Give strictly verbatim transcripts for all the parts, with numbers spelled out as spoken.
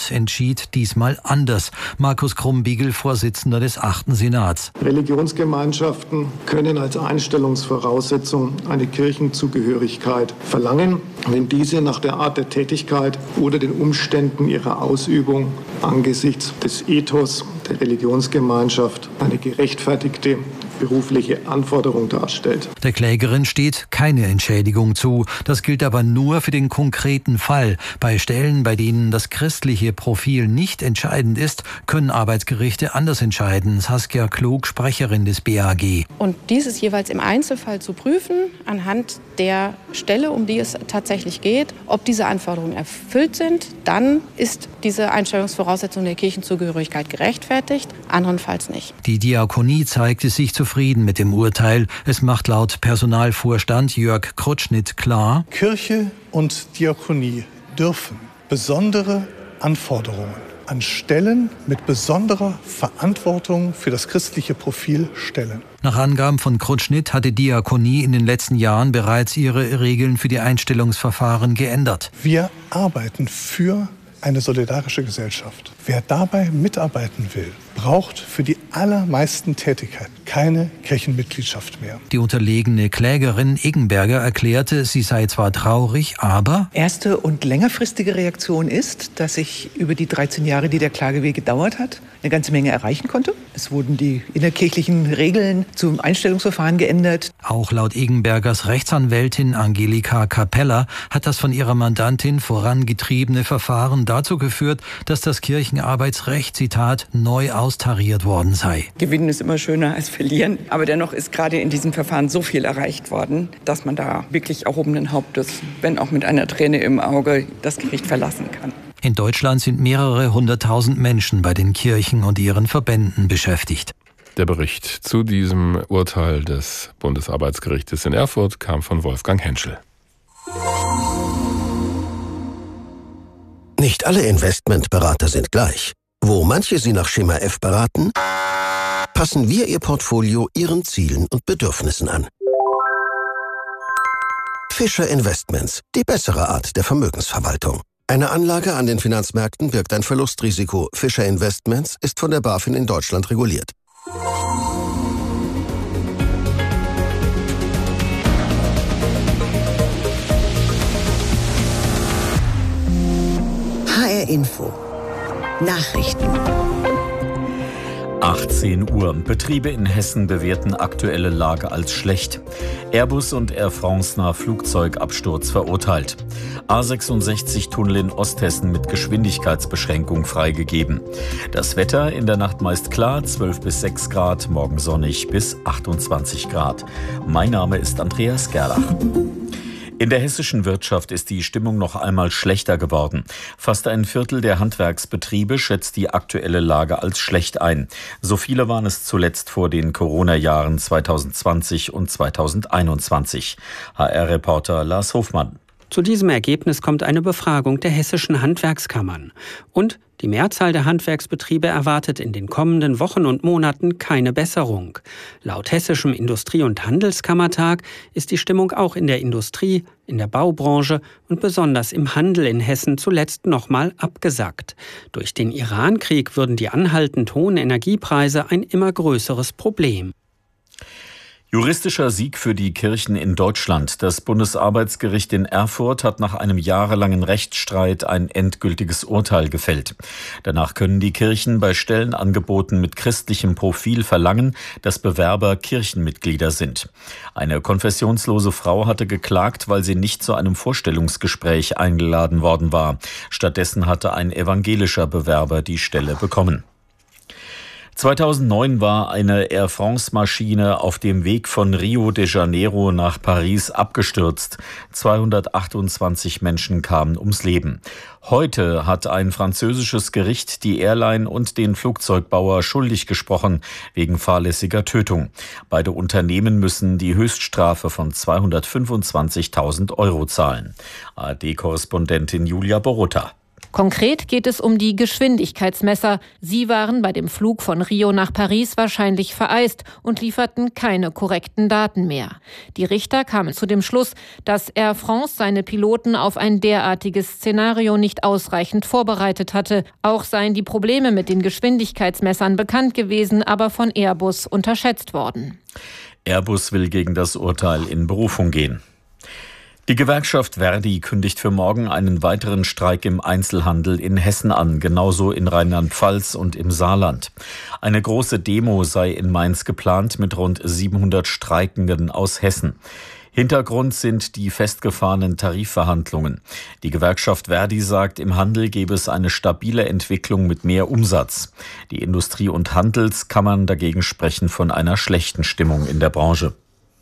Senat entschied diesmal anders. Markus Krumbiegel, Vorsitzender des achten Senats. Religionsgemeinschaften können als Einstellungsvoraussetzung eine Kirchenzugehörigkeit verlangen, wenn diese nach der Art der Tätigkeit oder den Umständen ihrer Ausübung angesichts des Ethos der Religionsgemeinschaft eine gerechtfertigte berufliche Anforderung darstellt. Der Klägerin steht keine Entschädigung zu. Das gilt aber nur für den konkreten Fall. Bei Stellen, bei denen das christliche Profil nicht entscheidend ist, können Arbeitsgerichte anders entscheiden. Saskia Klug, Sprecherin des B A G. Und dieses jeweils im Einzelfall zu prüfen, anhand der Stelle, um die es tatsächlich geht, ob diese Anforderungen erfüllt sind, dann ist diese Einstellungsvoraussetzung der Kirchenzugehörigkeit gerechtfertigt, anderenfalls nicht. Die Diakonie zeigte sich zufrieden mit dem Urteil. Es macht laut Personalvorstand Jörg Krutschnitt klar: Kirche und Diakonie dürfen besondere Anforderungen an Stellen mit besonderer Verantwortung für das christliche Profil stellen. Nach Angaben von Krutschnitt hat die Diakonie in den letzten Jahren bereits ihre Regeln für die Einstellungsverfahren geändert. Wir arbeiten für eine solidarische Gesellschaft. Wer dabei mitarbeiten will, braucht für die allermeisten Tätigkeiten keine Kirchenmitgliedschaft mehr. Die unterlegene Klägerin Eggenberger erklärte, sie sei zwar traurig, aber... Erste und längerfristige Reaktion ist, dass ich über die dreizehn Jahre, die der Klageweg gedauert hat, eine ganze Menge erreichen konnte. Es wurden die innerkirchlichen Regeln zum Einstellungsverfahren geändert. Auch laut Eggenbergers Rechtsanwältin Angelika Capella hat das von ihrer Mandantin vorangetriebene Verfahren dazu geführt, dass das Kirchenarbeitsrecht, Zitat, neu austariert worden sei. Gewinnen ist immer schöner als verlieren, aber dennoch ist gerade in diesem Verfahren so viel erreicht worden, dass man da wirklich erhobenen Hauptes, wenn auch mit einer Träne im Auge, das Gericht verlassen kann. In Deutschland sind mehrere hunderttausend Menschen bei den Kirchen und ihren Verbänden beschäftigt. Der Bericht zu diesem Urteil des Bundesarbeitsgerichtes in Erfurt kam von Wolfgang Henschel. Nicht alle Investmentberater sind gleich. Wo manche Sie nach Schema F beraten, passen wir Ihr Portfolio Ihren Zielen und Bedürfnissen an. Fischer Investments, die bessere Art der Vermögensverwaltung. Eine Anlage an den Finanzmärkten birgt ein Verlustrisiko. Fischer Investments ist von der BaFin in Deutschland reguliert. H R Info Nachrichten. achtzehn Uhr. Betriebe in Hessen bewerten aktuelle Lage als schlecht. Airbus und Air France nach Flugzeugabsturz verurteilt. A sechsundsechzig Tunnel in Osthessen mit Geschwindigkeitsbeschränkung freigegeben. Das Wetter in der Nacht meist klar, zwölf bis sechs Grad, morgen sonnig bis achtundzwanzig Grad. Mein Name ist Andreas Gerlach. In der hessischen Wirtschaft ist die Stimmung noch einmal schlechter geworden. Fast ein Viertel der Handwerksbetriebe schätzt die aktuelle Lage als schlecht ein. So viele waren es zuletzt vor den Corona-Jahren zweitausendzwanzig und zweitausendeinundzwanzig. H R-Reporter Lars Hofmann. Zu diesem Ergebnis kommt eine Befragung der hessischen Handwerkskammern. Und die Mehrzahl der Handwerksbetriebe erwartet in den kommenden Wochen und Monaten keine Besserung. Laut hessischem Industrie- und Handelskammertag ist die Stimmung auch in der Industrie, in der Baubranche und besonders im Handel in Hessen zuletzt nochmal abgesackt. Durch den Iran-Krieg würden die anhaltend hohen Energiepreise ein immer größeres Problem. Juristischer Sieg für die Kirchen in Deutschland. Das Bundesarbeitsgericht in Erfurt hat nach einem jahrelangen Rechtsstreit ein endgültiges Urteil gefällt. Danach können die Kirchen bei Stellenangeboten mit christlichem Profil verlangen, dass Bewerber Kirchenmitglieder sind. Eine konfessionslose Frau hatte geklagt, weil sie nicht zu einem Vorstellungsgespräch eingeladen worden war. Stattdessen hatte ein evangelischer Bewerber die Stelle bekommen. zweitausendneun war eine Air France-Maschine auf dem Weg von Rio de Janeiro nach Paris abgestürzt. zweihundertachtundzwanzig Menschen kamen ums Leben. Heute hat ein französisches Gericht die Airline und den Flugzeugbauer schuldig gesprochen wegen fahrlässiger Tötung. Beide Unternehmen müssen die Höchststrafe von zweihundertfünfundzwanzigtausend Euro zahlen. A R D-Korrespondentin Julia Borutta. Konkret geht es um die Geschwindigkeitsmesser. Sie waren bei dem Flug von Rio nach Paris wahrscheinlich vereist und lieferten keine korrekten Daten mehr. Die Richter kamen zu dem Schluss, dass Air France seine Piloten auf ein derartiges Szenario nicht ausreichend vorbereitet hatte. Auch seien die Probleme mit den Geschwindigkeitsmessern bekannt gewesen, aber von Airbus unterschätzt worden. Airbus will gegen das Urteil in Berufung gehen. Die Gewerkschaft Verdi kündigt für morgen einen weiteren Streik im Einzelhandel in Hessen an, genauso in Rheinland-Pfalz und im Saarland. Eine große Demo sei in Mainz geplant mit rund siebenhundert Streikenden aus Hessen. Hintergrund sind die festgefahrenen Tarifverhandlungen. Die Gewerkschaft Verdi sagt, im Handel gebe es eine stabile Entwicklung mit mehr Umsatz. Die Industrie- und Handelskammern dagegen sprechen von einer schlechten Stimmung in der Branche.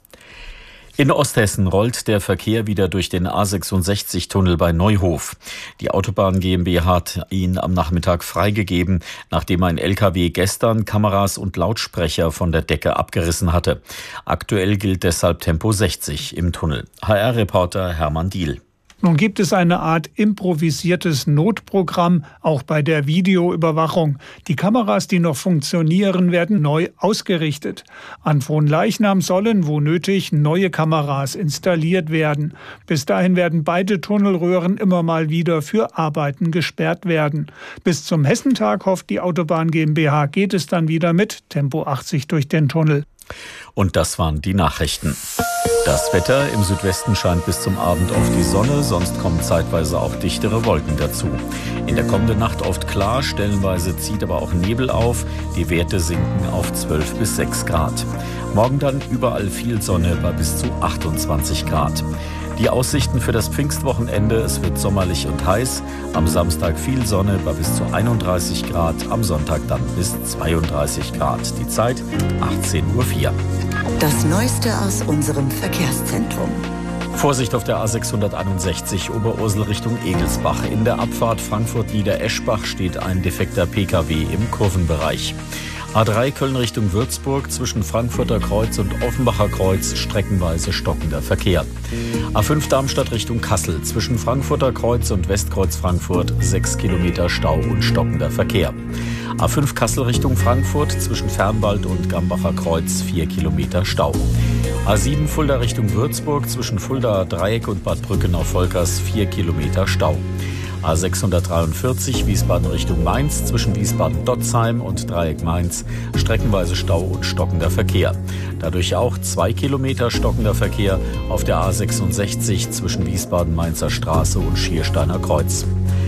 In Osthessen rollt der Verkehr wieder durch den A sechsundsechzig-Tunnel bei Neuhof. Die Autobahn GmbH hat ihn am Nachmittag freigegeben, nachdem ein L K W gestern Kameras und Lautsprecher von der Decke abgerissen hatte. Aktuell gilt deshalb Tempo sechzig im Tunnel. H R-Reporter Hermann Diehl. Nun gibt es eine Art improvisiertes Notprogramm, auch bei der Videoüberwachung. Die Kameras, die noch funktionieren, werden neu ausgerichtet. An Fronleichnam sollen, wo nötig, neue Kameras installiert werden. Bis dahin werden beide Tunnelröhren immer mal wieder für Arbeiten gesperrt werden. Bis zum Hessentag, hofft die Autobahn GmbH, geht es dann wieder mit Tempo achtzig durch den Tunnel. Und das waren die Nachrichten. Das Wetter: Im Südwesten scheint bis zum Abend oft die Sonne, sonst kommen zeitweise auch dichtere Wolken dazu. In der kommenden Nacht oft klar, stellenweise zieht aber auch Nebel auf. Die Werte sinken auf zwölf bis sechs Grad. Morgen dann überall viel Sonne bei bis zu achtundzwanzig Grad. Die Aussichten für das Pfingstwochenende: Es wird sommerlich und heiß. Am Samstag viel Sonne bei bis zu einunddreißig Grad. Am Sonntag dann bis zweiunddreißig Grad. Die Zeit achtzehn Uhr vier. Das Neueste aus unserem Verkehrszentrum. Vorsicht auf der A sechshunderteinundsechzig Oberursel Richtung Egelsbach. In der Abfahrt Frankfurt-Niedereschbach steht ein defekter P K W im Kurvenbereich. A drei Köln Richtung Würzburg, zwischen Frankfurter Kreuz und Offenbacher Kreuz streckenweise stockender Verkehr. A fünf Darmstadt Richtung Kassel, zwischen Frankfurter Kreuz und Westkreuz Frankfurt sechs Kilometer Stau und stockender Verkehr. A fünf Kassel Richtung Frankfurt, zwischen Fernwald und Gambacher Kreuz vier Kilometer Stau. A sieben Fulda Richtung Würzburg, zwischen Fulda Dreieck und Bad Brückenau-Volkers vier Kilometer Stau. A sechshundertdreiundvierzig Wiesbaden Richtung Mainz, zwischen Wiesbaden-Dotzheim und Dreieck Mainz streckenweise Stau und stockender Verkehr. Dadurch auch zwei Kilometer stockender Verkehr auf der A sechsundsechzig zwischen Wiesbaden-Mainzer Straße und Schiersteiner Kreuz.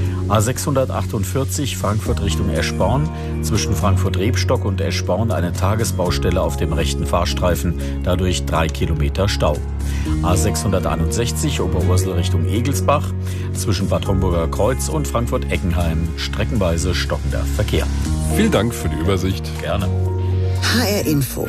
A sechshundertachtundvierzig Frankfurt Richtung Eschborn, zwischen Frankfurt-Rebstock und Eschborn eine Tagesbaustelle auf dem rechten Fahrstreifen, dadurch drei Kilometer Stau. A sechshunderteinundsechzig Oberursel Richtung Egelsbach, zwischen Bad Homburger Kreuz und Frankfurt-Eckenheim streckenweise stockender Verkehr. Vielen Dank für die Übersicht. Gerne. H R Info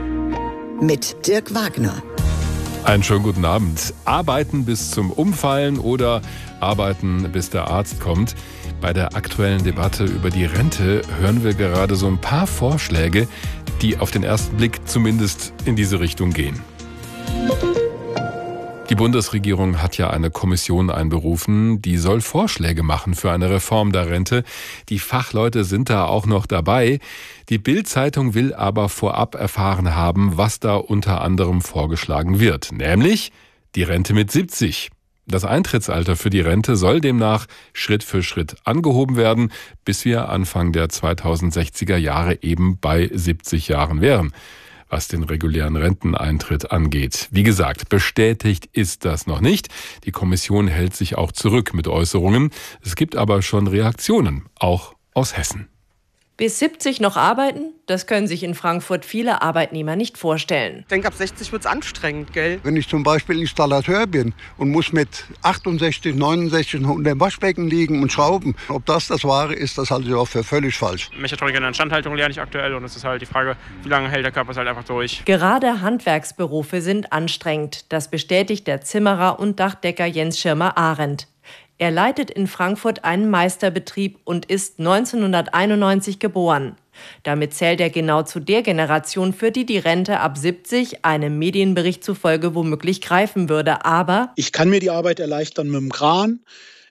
mit Dirk Wagner. Einen schönen guten Abend. Arbeiten bis zum Umfallen oder arbeiten, bis der Arzt kommt. Bei der aktuellen Debatte über die Rente hören wir gerade so ein paar Vorschläge, die auf den ersten Blick zumindest in diese Richtung gehen. Die Bundesregierung hat ja eine Kommission einberufen, die soll Vorschläge machen für eine Reform der Rente. Die Fachleute sind da auch noch dabei. Die Bild-Zeitung will aber vorab erfahren haben, was da unter anderem vorgeschlagen wird. Nämlich die Rente mit siebzig. Das Eintrittsalter für die Rente soll demnach Schritt für Schritt angehoben werden, bis wir Anfang der zweitausendsechziger Jahre eben bei siebzig Jahren wären, was den regulären Renteneintritt angeht. Wie gesagt, bestätigt ist das noch nicht. Die Kommission hält sich auch zurück mit Äußerungen. Es gibt aber schon Reaktionen, auch aus Hessen. Bis siebzig noch arbeiten? Das können sich in Frankfurt viele Arbeitnehmer nicht vorstellen. Ich denke, ab sechzig wird es anstrengend, gell? Wenn ich zum Beispiel Installateur bin und muss mit achtundsechzig, neunundsechzig unter dem Waschbecken liegen und schrauben, ob das das Wahre ist, das halte ich auch für völlig falsch. Mechatronik in der Instandhaltung lerne ich aktuell und es ist halt die Frage, wie lange hält der Körper es halt einfach durch. Gerade Handwerksberufe sind anstrengend. Das bestätigt der Zimmerer und Dachdecker Jens Schirmer-Arendt. Er leitet in Frankfurt einen Meisterbetrieb und ist neunzehnhunderteinundneunzig geboren. Damit zählt er genau zu der Generation, für die die Rente ab siebzig einem Medienbericht zufolge womöglich greifen würde. Aber ich kann mir die Arbeit erleichtern mit dem Kran.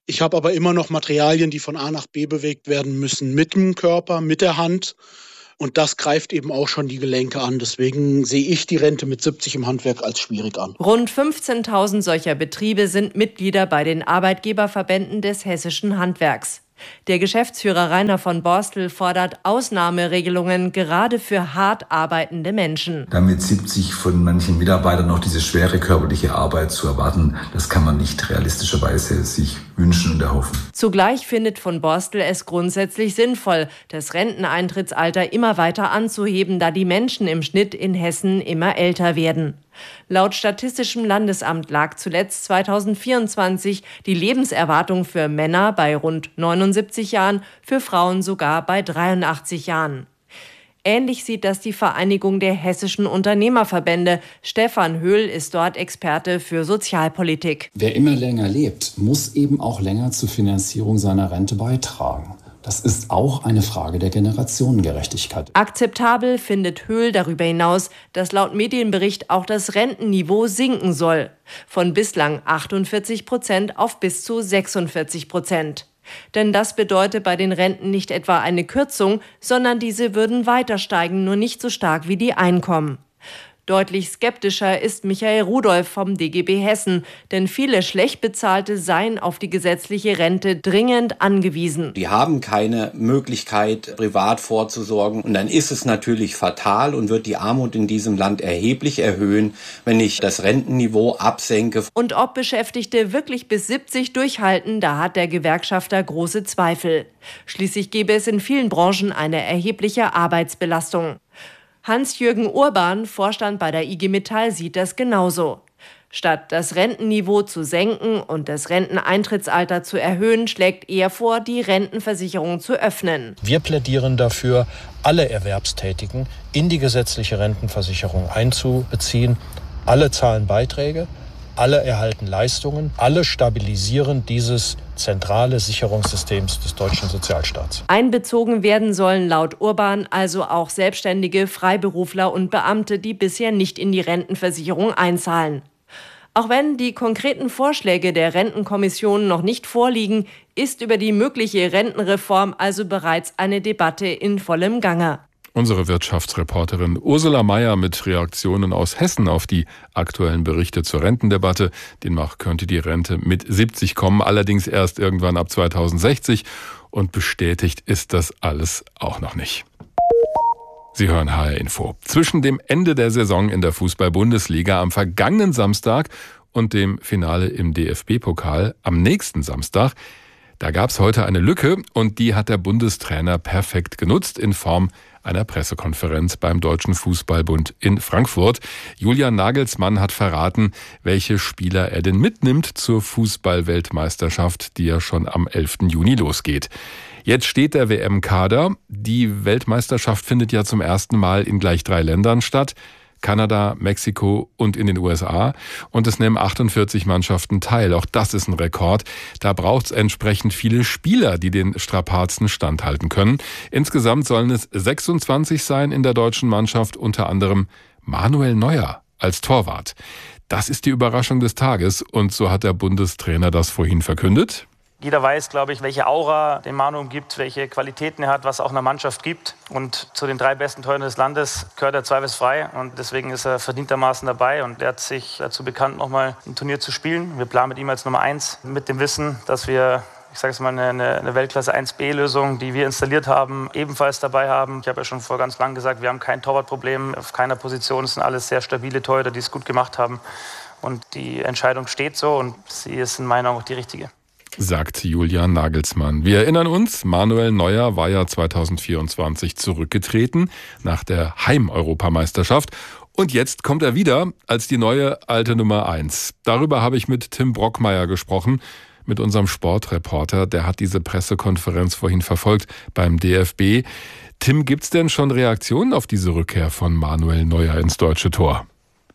Ich habe aber immer noch Materialien, die von A nach B bewegt werden müssen, mit dem Körper, mit der Hand. Und das greift eben auch schon die Gelenke an. Deswegen sehe ich die Rente mit siebzig im Handwerk als schwierig an. Rund fünfzehntausend solcher Betriebe sind Mitglieder bei den Arbeitgeberverbänden des hessischen Handwerks. Der Geschäftsführer Rainer von Borstel fordert Ausnahmeregelungen gerade für hart arbeitende Menschen. Damit siebzig von manchen Mitarbeitern noch diese schwere körperliche Arbeit zu erwarten, das kann man nicht realistischerweise sich wünschen und erhoffen. Zugleich findet von Borstel es grundsätzlich sinnvoll, das Renteneintrittsalter immer weiter anzuheben, da die Menschen im Schnitt in Hessen immer älter werden. Laut Statistischem Landesamt lag zuletzt zweitausendvierundzwanzig die Lebenserwartung für Männer bei rund neunundsiebzig Jahren, für Frauen sogar bei dreiundachtzig Jahren. Ähnlich sieht das die Vereinigung der hessischen Unternehmerverbände. Stefan Höhl ist dort Experte für Sozialpolitik. Wer immer länger lebt, muss eben auch länger zur Finanzierung seiner Rente beitragen. Das ist auch eine Frage der Generationengerechtigkeit. Akzeptabel findet Höhl darüber hinaus, dass laut Medienbericht auch das Rentenniveau sinken soll. Von bislang achtundvierzig Prozent auf bis zu sechsundvierzig Prozent. Denn das bedeutet bei den Renten nicht etwa eine Kürzung, sondern diese würden weiter steigen, nur nicht so stark wie die Einkommen. Deutlich skeptischer ist Michael Rudolph vom D G B Hessen, denn viele schlecht Bezahlte seien auf die gesetzliche Rente dringend angewiesen. Die haben keine Möglichkeit, privat vorzusorgen. Und dann ist es natürlich fatal und wird die Armut in diesem Land erheblich erhöhen, wenn ich das Rentenniveau absenke. Und ob Beschäftigte wirklich bis siebzig durchhalten, da hat der Gewerkschafter große Zweifel. Schließlich gäbe es in vielen Branchen eine erhebliche Arbeitsbelastung. Hans-Jürgen Urban, Vorstand bei der I G Metall, sieht das genauso. Statt das Rentenniveau zu senken und das Renteneintrittsalter zu erhöhen, schlägt er vor, die Rentenversicherung zu öffnen. Wir plädieren dafür, alle Erwerbstätigen in die gesetzliche Rentenversicherung einzubeziehen. Alle zahlen Beiträge, alle erhalten Leistungen, alle stabilisieren dieses zentrale Sicherungssystems des deutschen Sozialstaats. Einbezogen werden sollen laut Urban also auch Selbstständige, Freiberufler und Beamte, die bisher nicht in die Rentenversicherung einzahlen. Auch wenn die konkreten Vorschläge der Rentenkommission noch nicht vorliegen, ist über die mögliche Rentenreform also bereits eine Debatte in vollem Gange. Unsere Wirtschaftsreporterin Ursula Mayer mit Reaktionen aus Hessen auf die aktuellen Berichte zur Rentendebatte. Demnach könnte die Rente mit siebzig kommen, allerdings erst irgendwann ab zweitausendsechzig. Und bestätigt ist das alles auch noch nicht. Sie hören H R Info. Zwischen dem Ende der Saison in der Fußball-Bundesliga am vergangenen Samstag und dem Finale im D F B-Pokal am nächsten Samstag, da gab es heute eine Lücke und die hat der Bundestrainer perfekt genutzt in Form einer Pressekonferenz beim Deutschen Fußballbund in Frankfurt. Julian Nagelsmann hat verraten, welche Spieler er denn mitnimmt zur Fußball-Weltmeisterschaft, die ja schon am elften Juni losgeht. Jetzt steht der W M-Kader. Die Weltmeisterschaft findet ja zum ersten Mal in gleich drei Ländern statt. Kanada, Mexiko und in den U S A. Und es nehmen achtundvierzig Mannschaften teil. Auch das ist ein Rekord. Da braucht es entsprechend viele Spieler, die den Strapazen standhalten können. Insgesamt sollen es sechsundzwanzig sein in der deutschen Mannschaft, unter anderem Manuel Neuer als Torwart. Das ist die Überraschung des Tages und so hat der Bundestrainer das vorhin verkündet. Jeder weiß, glaube ich, welche Aura den Manu gibt, welche Qualitäten er hat, was auch einer Mannschaft gibt. Und zu den drei besten Torhütern des Landes gehört er zweifelsfrei. Und deswegen ist er verdientermaßen dabei. Und er hat sich dazu bekannt, nochmal ein Turnier zu spielen. Wir planen mit ihm als Nummer eins, mit dem Wissen, dass wir, ich sage es mal, eine, eine Weltklasse eins B-Lösung, die wir installiert haben, ebenfalls dabei haben. Ich habe ja schon vor ganz lang gesagt, wir haben kein Torwartproblem auf keiner Position. Es sind alles sehr stabile Torhüter, die es gut gemacht haben. Und die Entscheidung steht so und sie ist in meiner Meinung auch die richtige. Sagt Julian Nagelsmann. Wir erinnern uns, Manuel Neuer war ja zweitausendvierundzwanzig zurückgetreten nach der Heim-Europameisterschaft. Und jetzt kommt er wieder als die neue alte Nummer eins. Darüber habe ich mit Tim Brockmeier gesprochen, mit unserem Sportreporter. Der hat diese Pressekonferenz vorhin verfolgt beim D F B. Tim, gibt's denn schon Reaktionen auf diese Rückkehr von Manuel Neuer ins deutsche Tor?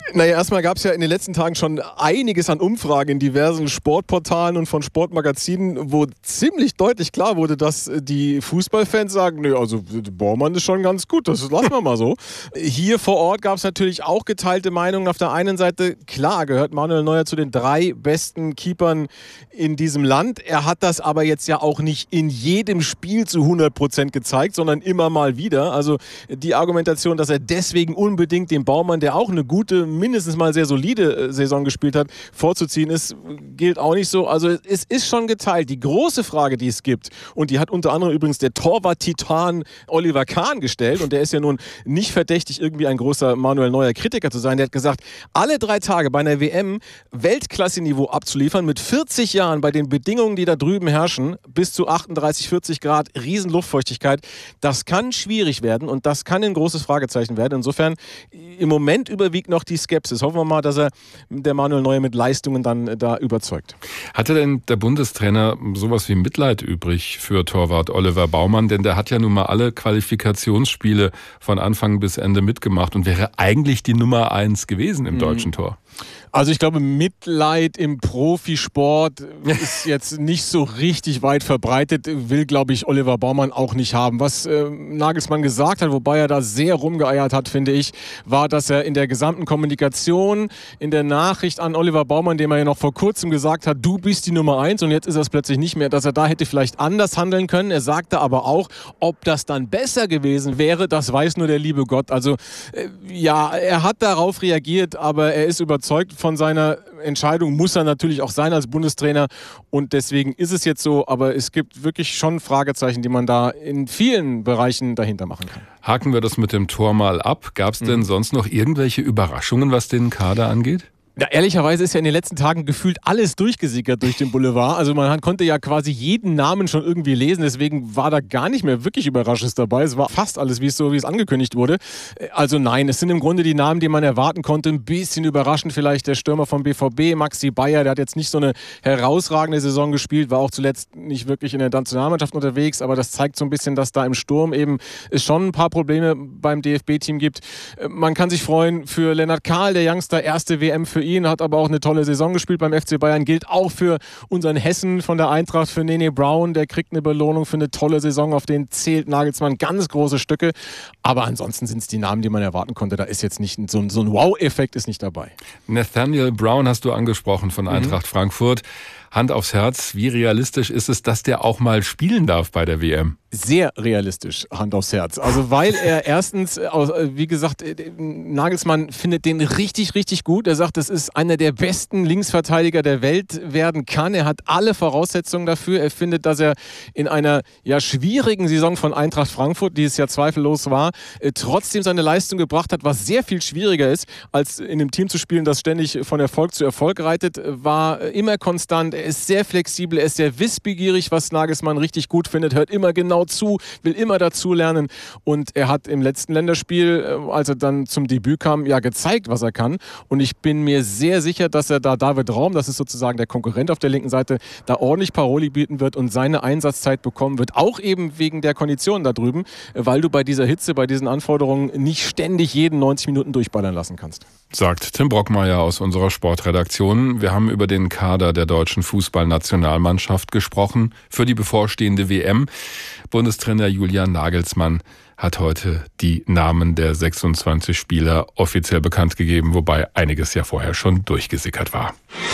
Naja, erstmal gab es ja in den letzten Tagen schon einiges an Umfragen in diversen Sportportalen und von Sportmagazinen, wo ziemlich deutlich klar wurde, dass die Fußballfans sagen, nee, also Bormann ist schon ganz gut, das lassen wir mal so. Hier vor Ort gab es natürlich auch geteilte Meinungen. Auf der einen Seite, klar, gehört Manuel Neuer zu den drei besten Keepern in diesem Land. Er hat das aber jetzt ja auch nicht in jedem Spiel zu hundert Prozent gezeigt, sondern immer mal wieder. Also die Argumentation, dass er deswegen unbedingt den Baumann, der auch eine gute, mindestens mal sehr solide Saison gespielt hat, vorzuziehen ist, gilt auch nicht so. Also es ist schon geteilt. Die große Frage, die es gibt, und die hat unter anderem übrigens der Torwart-Titan Oliver Kahn gestellt, und der ist ja nun nicht verdächtig, irgendwie ein großer Manuel Neuer Kritiker zu sein. Der hat gesagt, alle drei Tage bei einer W M Weltklasse-Niveau abzuliefern, mit vierzig Jahren bei den Bedingungen, die da drüben herrschen, bis zu achtunddreißig, vierzig Grad, riesen Luftfeuchtigkeit, das kann schwierig werden und das kann ein großes Fragezeichen werden. Insofern, im Moment überwiegt noch die Skepsis. Hoffen wir mal, dass er der Manuel Neuer mit Leistungen dann da überzeugt. Hatte denn der Bundestrainer sowas wie Mitleid übrig für Torwart Oliver Baumann? Denn der hat ja nun mal alle Qualifikationsspiele von Anfang bis Ende mitgemacht und wäre eigentlich die Nummer eins gewesen im mhm. deutschen Tor. Also ich glaube, Mitleid im Profisport ist jetzt nicht so richtig weit verbreitet, will, glaube ich, Oliver Baumann auch nicht haben. Was äh, Nagelsmann gesagt hat, wobei er da sehr rumgeeiert hat, finde ich, war, dass er in der gesamten Kommunikation, in der Nachricht an Oliver Baumann, dem er ja noch vor kurzem gesagt hat, du bist die Nummer eins und jetzt ist er es plötzlich nicht mehr, dass er da hätte vielleicht anders handeln können. Er sagte aber auch, ob das dann besser gewesen wäre, das weiß nur der liebe Gott. Also äh, ja, er hat darauf reagiert, aber er ist überzeugt von seiner Entscheidung, muss er natürlich auch sein als Bundestrainer, und deswegen ist es jetzt so, aber es gibt wirklich schon Fragezeichen, die man da in vielen Bereichen dahinter machen kann. Haken wir das mit dem Tor mal ab. Gab es denn mhm. sonst noch irgendwelche Überraschungen, was den Kader angeht? Ja, ehrlicherweise ist ja in den letzten Tagen gefühlt alles durchgesickert durch den Boulevard. Also man konnte ja quasi jeden Namen schon irgendwie lesen. Deswegen war da gar nicht mehr wirklich Überraschendes dabei. Es war fast alles, wie es so wie es angekündigt wurde. Also nein, es sind im Grunde die Namen, die man erwarten konnte. Ein bisschen überraschend vielleicht der Stürmer vom B V B, Maxi Bayer. Der hat jetzt nicht so eine herausragende Saison gespielt, war auch zuletzt nicht wirklich in der Nationalmannschaft unterwegs. Aber das zeigt so ein bisschen, dass da im Sturm eben es schon ein paar Probleme beim D F B-Team gibt. Man kann sich freuen für Lennart Kahl, der Youngster, erste W M für ihn, hat aber auch eine tolle Saison gespielt beim F C Bayern, gilt auch für unseren Hessen von der Eintracht, für Nene Brown, der kriegt eine Belohnung für eine tolle Saison, auf den zählt Nagelsmann ganz große Stücke, aber ansonsten sind es die Namen, die man erwarten konnte, da ist jetzt nicht so ein, so ein Wow-Effekt ist nicht dabei. Nathaniel Brown hast du angesprochen von Eintracht mhm. Frankfurt. Hand aufs Herz, wie realistisch ist es, dass der auch mal spielen darf bei der W M? Sehr realistisch, Hand aufs Herz. Also weil er erstens, wie gesagt, Nagelsmann findet den richtig, richtig gut. Er sagt, das ist einer der besten Linksverteidiger der Welt werden kann. Er hat alle Voraussetzungen dafür. Er findet, dass er in einer ja schwierigen Saison von Eintracht Frankfurt, die es ja zweifellos war, trotzdem seine Leistung gebracht hat, was sehr viel schwieriger ist, als in einem Team zu spielen, das ständig von Erfolg zu Erfolg reitet. War immer konstant, er ist sehr flexibel, er ist sehr wissbegierig, was Nagelsmann richtig gut findet, hört immer genau zu, will immer dazu lernen, und er hat im letzten Länderspiel, als er dann zum Debüt kam, ja gezeigt, was er kann, und ich bin mir sehr sicher, dass er da David Raum, das ist sozusagen der Konkurrent auf der linken Seite, da ordentlich Paroli bieten wird und seine Einsatzzeit bekommen wird, auch eben wegen der Konditionen da drüben, weil du bei dieser Hitze, bei diesen Anforderungen nicht ständig jeden neunzig Minuten durchballern lassen kannst. Sagt Tim Brockmeier aus unserer Sportredaktion. Wir haben über den Kader der deutschen Fußballnationalmannschaft gesprochen für die bevorstehende W M. Bundestrainer Julian Nagelsmann hat heute die Namen der sechsundzwanzig Spieler offiziell bekannt gegeben, wobei einiges ja vorher schon durchgesickert war.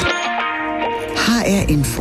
H R Info.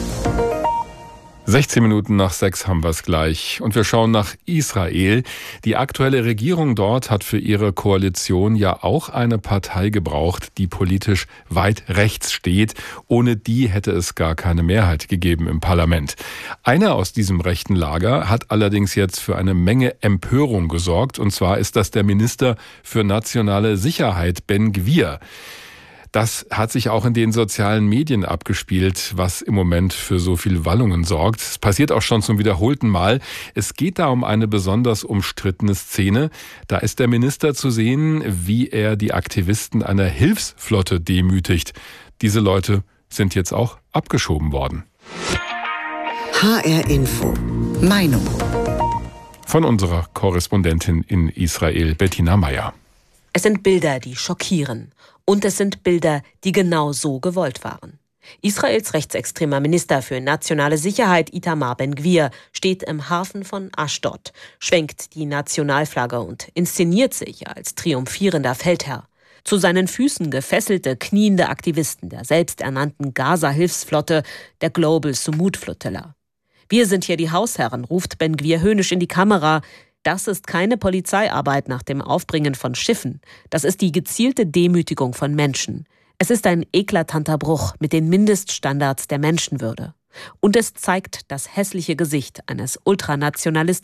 sechzehn Minuten nach sechs haben wir es gleich. Und wir schauen nach Israel. Die aktuelle Regierung dort hat für ihre Koalition ja auch eine Partei gebraucht, die politisch weit rechts steht. Ohne die hätte es gar keine Mehrheit gegeben im Parlament. Einer aus diesem rechten Lager hat allerdings jetzt für eine Menge Empörung gesorgt. Und zwar ist das der Minister für nationale Sicherheit, Ben Gvir. Das hat sich auch in den sozialen Medien abgespielt, was im Moment für so viel Wallungen sorgt. Es passiert auch schon zum wiederholten Mal. Es geht da um eine besonders umstrittene Szene. Da ist der Minister zu sehen, wie er die Aktivisten einer Hilfsflotte demütigt. Diese Leute sind jetzt auch abgeschoben worden. H R Info. Meinung. Von unserer Korrespondentin in Israel, Bettina Meyer. Es sind Bilder, die schockieren. Und es sind Bilder, die genau so gewollt waren. Israels rechtsextremer Minister für nationale Sicherheit Itamar Ben-Gvir steht im Hafen von Aschdod, schwenkt die Nationalflagge und inszeniert sich als triumphierender Feldherr. Zu seinen Füßen gefesselte, kniende Aktivisten der selbsternannten Gaza-Hilfsflotte, der Global Sumud Flotilla. Wir sind hier die Hausherren, ruft Ben-Gvir höhnisch in die Kamera. Das ist keine Polizeiarbeit nach dem Aufbringen von Schiffen. Das ist die gezielte Demütigung von Menschen. Es ist ein eklatanter Bruch mit den Mindeststandards der Menschenwürde. Und es zeigt das hässliche Gesicht eines ultranationalistischen